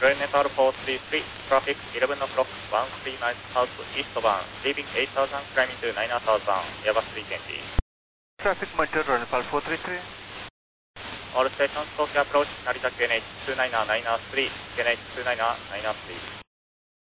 Rail Network 433, traffic 11 o'clock, 13 miles south eastbound, leaving 8000, climbing to 9000, Airbus 320. Traffic monitor, Rail Nepal 433. All stations, Tokyo approach, Narita QNH 29993, QNH 29993.